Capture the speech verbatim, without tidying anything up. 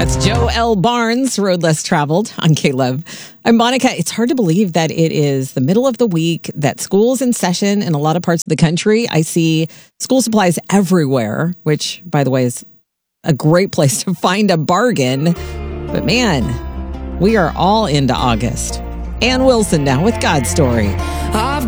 That's Joe L. Barnes, Road Less Traveled on K-Love. I'm Monica. It's hard to believe that it is the middle of the week, that school's in session in a lot of parts of the country. I see school supplies everywhere, which, by the way, is a great place to find a bargain. But man, we are all into August. Ann Wilson now with God's Story. I've